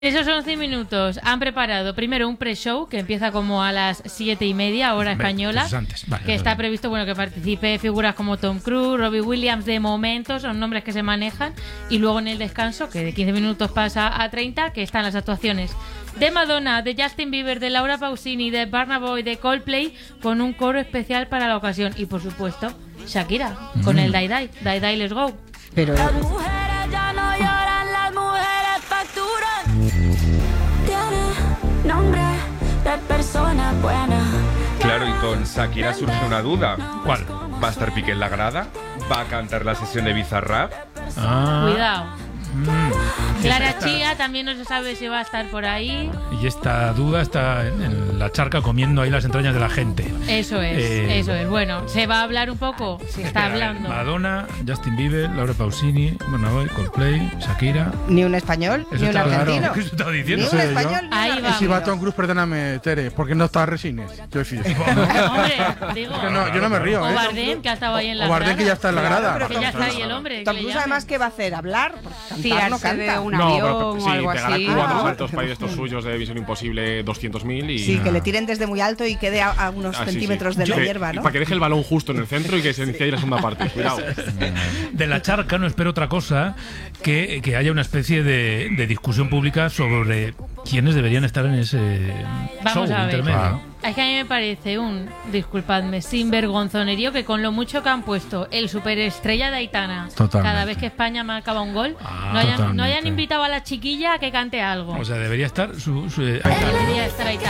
Esos 11 minutos han preparado primero un pre-show que empieza como a las 7:30 hora española, vale, que está previsto que participe figuras como Tom Cruise, Robbie Williams, de momento son nombres que se manejan, y luego en el descanso, que de 15 minutos pasa a 30, que están las actuaciones de Madonna, de Justin Bieber, de Laura Pausini, de Burna Boy, de Coldplay, con un coro especial para la ocasión, y por supuesto Shakira con el Die Die, Die Die Let's Go. Pero las mujeres ya no lloran, las mujeres facturan. Tiene nombre de persona buena. Claro, y con Shakira surge una duda. ¿Cuál? ¿Va a estar Piqué en la grada? ¿Va a cantar la sesión de Bizarrap? Cuidado. Clara Chía también no se sabe si va a estar por ahí. Y esta duda está en la charca comiendo ahí las entrañas de la gente. Eso es. Bueno, se va a hablar un poco, se está hablando. Madonna, Justin Bieber, Laura Pausini, Burna Boy, Coldplay, Shakira. Ni un español, Eso ni un está argentino. claro. ¿Qué estaba diciendo? Ni un español, ni Ahí un va. Y si va Tom Cruise, perdóname, Tere, ¿por qué no está Resines? Yo fío. Hombre, digo. Yo no me río, O Bardem, que ha estado ahí en la O Bardem, grada. que ya está en la grada. Que ya está ahí el hombre. Tom que le Cruise, llamen. además, ¿qué va a hacer? ¿Hablar? Porque cantar no Tirarse de canta. un No, avión pero o sí, algo pegará así. 4 Ah. saltos para ir de estos suyos de Misión Imposible 200.000 y... Sí, que le tiren desde muy alto y quede a unos Ah, sí, centímetros sí. de la Que- hierba, ¿no? Para que deje el balón justo en el centro y que se inicie ahí la segunda parte. Cuidado. De la charca no espero otra cosa que haya una especie de discusión pública sobre quiénes deberían estar en ese Vamos show a ver. intermedio. Es que a mí me parece disculpadme, sinvergonzonerío que con lo mucho que han puesto el superestrella de Aitana, Totalmente. cada vez que España marcaba un gol, Ah, no hayan totalmente. invitado a la chiquilla a que cante algo. O sea, debería estar Debería estar Aitana.